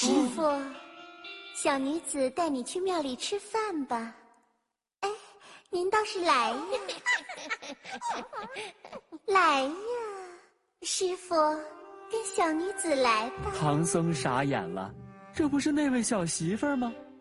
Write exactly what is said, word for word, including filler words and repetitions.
师傅，小女子带你去庙里吃饭吧。哎，您倒是来呀！来呀，师傅，跟小女子来吧。 唐僧傻眼了，这不是那位小媳妇儿吗？